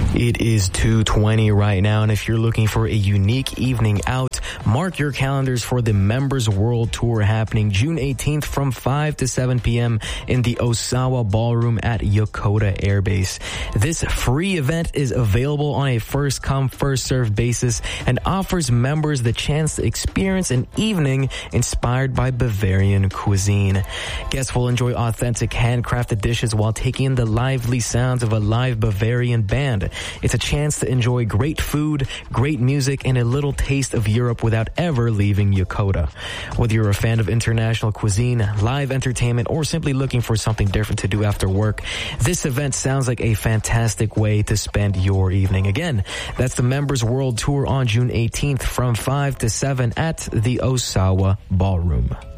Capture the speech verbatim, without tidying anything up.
It is two twenty right now, and if you're looking for a unique evening out, mark your calendars for the Members World Tour happening June eighteenth from five to seven p.m. in the Osawa Ballroom at Yokota Air Base. This free event is available on a first-come, first-served basis and offers members the chance to experience an evening inspired by Bavarian cuisine. Guests will enjoy authentic handcrafted dishes while taking in the lively sounds of a live Bavarian band. It's a chance to enjoy great food, great music, and a little taste of Europe without ever leaving Yokota. Whether you're a fan of international cuisine, live entertainment, or simply looking for something different to do after work, this event sounds like a fantastic way to spend your evening. Again, that's the Members World Tour on June eighteenth from five to seven at the Osawa Ballroom.